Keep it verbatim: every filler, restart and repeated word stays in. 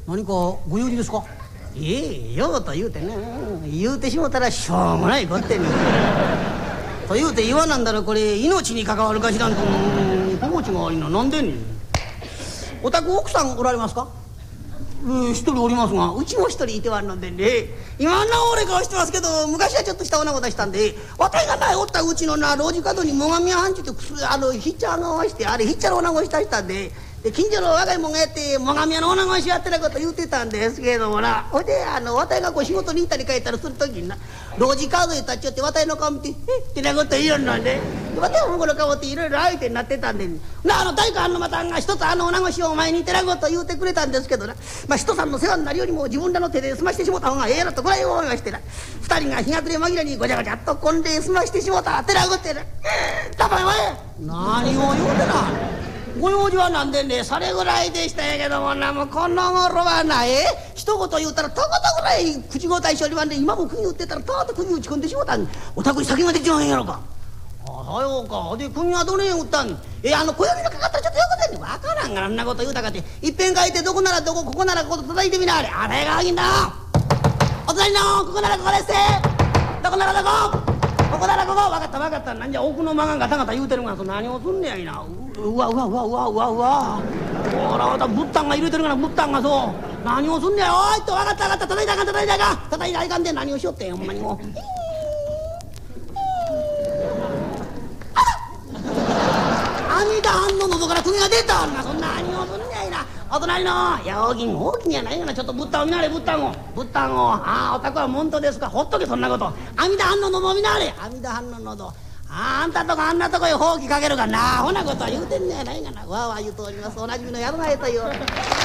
何かご用事ですか？ ええ、ようと言うてね、言うてしもたらしょうもないこってね。と言うて言わなんだらこれ命に関わるかしらんと高知が悪いのなんでんねん。お宅奥さんおられますか？えー、一人おりますが、うちも一人いてはんのでね、今はな俺顔してますけど、昔はちょっとしたおなことしたんで、私がなおったうちのな路地角に最上屋はんちゅうてあのひっちゃがわして、あれひっちゃのおなごしたしたんで、で近所の若いもんがやって最上屋のおなごしやってなこと言うてたんですけれどもな、ほいであの私がこう仕事に行ったり帰ったりする時にな、路地角へ立ち寄って私の顔見て「えっ?」ってなこと言うようなんで、私もこの顔っていろいろ相手になってたんで、なあの大官のまたが一つあのおなごしをお前にってなこと言うてくれたんですけどな、まあ人さんの世話になるよりも自分らの手で済ましてしもた方がええなとこれ思いましてな、二人が日が暮れ紛れにごちゃごちゃっとこんで済ましてしもたってなことでな、たまえおい何を言うてな。ご用事はなんでんね、それぐらいでしたんやけどもな、もうこの頃はな、え一言言うたらとことぐらい口答えしょりまんで、今も釘打ってたらとうと釘打ち込んでしもたん。お宅に先が出ちまへんやろか。ああさようか。で釘はどねん打ったん？えあの小指のかかったらちょっとよこせんねん。分からんがあんなこと言うたかって、いっぺん書いてどこならどこ、ここならここ叩いてみなあれ。あれがあぎんだ。お隣のここならここですって。どこならどこ、ここならここ。分かった分かった。なんじゃ奥の間がガタガタ言うてるが、そ何をすんねやいな。うわうわうわうわうわうわ、ほらまたブッダンが入れてるから、ブッダンがそう何をすんねや。おいっと分かった分かった。叩いたらあかん叩いたらあかん叩いたらあかんで何をしよってんほんまにもう。阿弥陀藩の喉から釘が出たんな。そんな何をすんねやいな。お隣のいや大きい大きいやないがな。ちょっとブッダンを見なれブッダンをブッダンを。ああお宅は門徒ですか。ほっとけそんなこと。阿弥陀藩の喉を見なれ。阿弥陀藩の喉、あんたとこあんなとこへほうきかけるかな。ほなことは言うてんねやないがな。わーわー言うとおります。おなじみのやるなえという